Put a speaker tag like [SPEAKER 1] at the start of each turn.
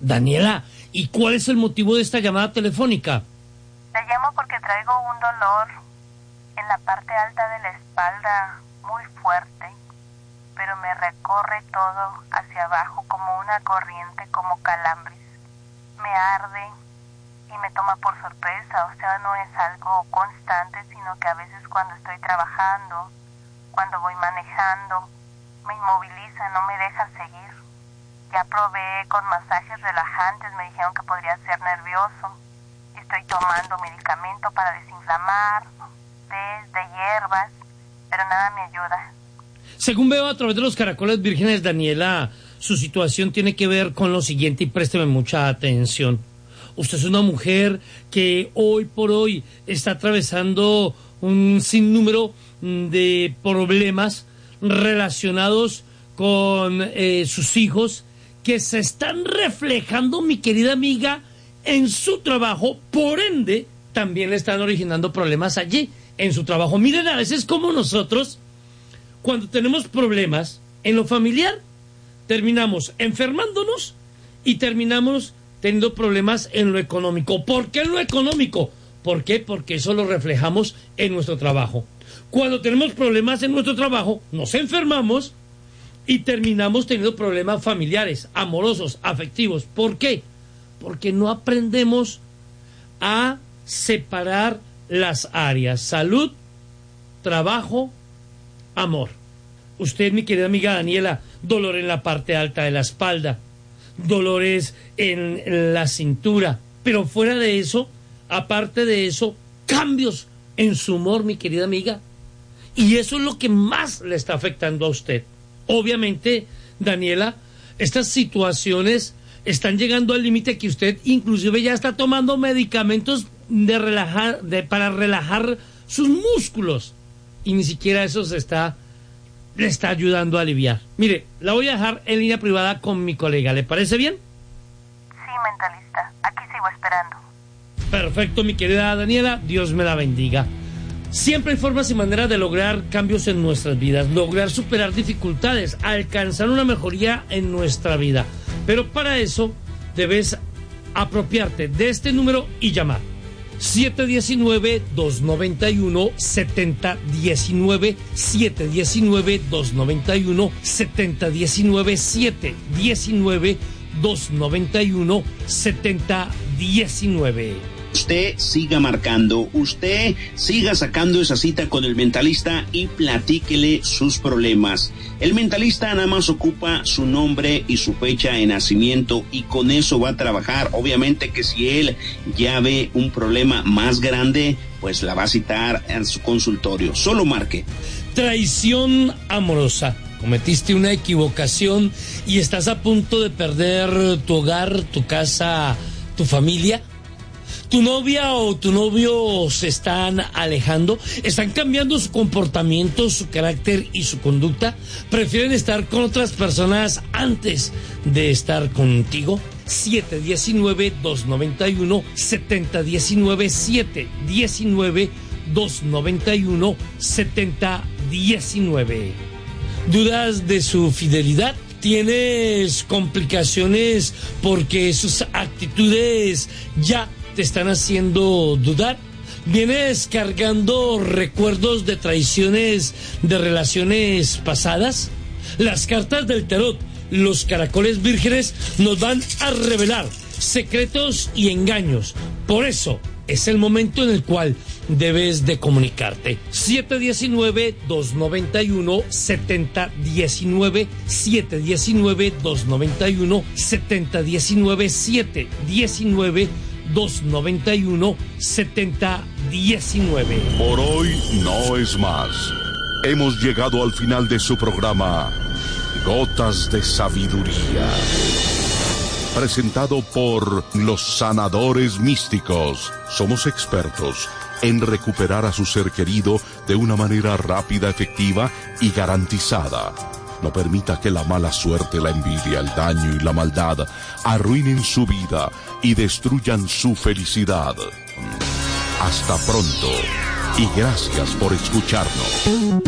[SPEAKER 1] Daniela, ¿y cuál es el motivo de esta llamada telefónica?
[SPEAKER 2] Le llamo porque traigo un dolor en la parte alta de la espalda muy fuerte, pero me recorre todo hacia abajo como una corriente, como calambres. Me arde y me toma por sorpresa, o sea, no es algo constante, sino que a veces cuando estoy trabajando, cuando voy manejando, me inmoviliza, no me deja seguir. Ya probé con masajes relajantes, me dijeron que podría ser nervioso. Estoy tomando medicamento para desinflamar, té de hierbas, pero nada me ayuda.
[SPEAKER 1] Según veo a través de los caracoles vírgenes, Daniela, su situación tiene que ver con lo siguiente y présteme mucha atención. Usted es una mujer que hoy por hoy está atravesando un sinnúmero de problemas relacionados con sus hijos que se están reflejando, mi querida amiga, en su trabajo, por ende, también le están originando problemas allí, en su trabajo. Miren, a veces como nosotros, cuando tenemos problemas en lo familiar, terminamos enfermándonos y terminamos teniendo problemas en lo económico. ¿Por qué en lo económico? ¿Por qué? Porque eso lo reflejamos en nuestro trabajo. Cuando tenemos problemas en nuestro trabajo, nos enfermamos y terminamos teniendo problemas familiares, amorosos, afectivos. ¿Por qué? Porque no aprendemos a separar las áreas: salud, trabajo, amor. Usted, mi querida amiga Daniela, dolor en la parte alta de la espalda, dolores en la cintura, pero fuera de eso, aparte de eso, cambios en su humor, mi querida amiga, y eso es lo que más le está afectando a usted. Obviamente, Daniela, estas situaciones están llegando al límite que usted inclusive ya está tomando medicamentos para relajar sus músculos, y ni siquiera eso le está ayudando a aliviar. Mire, la voy a dejar en línea privada con mi colega, ¿le parece bien?
[SPEAKER 2] Sí, mentalista, aquí sigo esperando.
[SPEAKER 1] Perfecto, mi querida Daniela, Dios me la bendiga. Siempre hay formas y maneras de lograr cambios en nuestras vidas, lograr superar dificultades, alcanzar una mejoría en nuestra vida. Pero para eso debes apropiarte de este número y llamar. 719-291-7019, 719-291-7019, 719-291-7019.
[SPEAKER 3] Usted siga marcando, usted siga sacando esa cita con el mentalista y platíquele sus problemas. El mentalista nada más ocupa su nombre y su fecha de nacimiento y con eso va a trabajar. Obviamente que si él ya ve un problema más grande, pues la va a citar en su consultorio. Solo marque.
[SPEAKER 1] Traición amorosa. Cometiste una equivocación y estás a punto de perder tu hogar, tu casa, tu familia. Tu novia o tu novio se están alejando, están cambiando su comportamiento, su carácter y su conducta, prefieren estar con otras personas antes de estar contigo. 719-291-7019, 719-291-7019. ¿Dudas de su fidelidad? ¿Tienes complicaciones porque sus actitudes ya te están haciendo dudar? ¿Vienes cargando recuerdos de traiciones de relaciones pasadas? Las cartas del tarot, los caracoles vírgenes, nos van a revelar secretos y engaños. Por eso es el momento en el cual debes de comunicarte. 719-291-7019, 719-291-7019, 719-291-7019.
[SPEAKER 4] Por hoy no es más. Hemos llegado al final de su programa Gotas de Sabiduría, presentado por los sanadores místicos. Somos expertos en recuperar a su ser querido de una manera rápida, efectiva y garantizada. No permita que la mala suerte, la envidia, el daño y la maldad arruinen su vida y destruyan su felicidad. Hasta pronto y gracias por escucharnos.